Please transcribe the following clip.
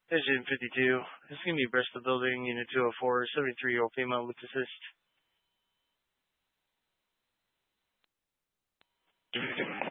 Engine 52. This is going to be Bristol Building, Unit 204, 73-year-old female with assist.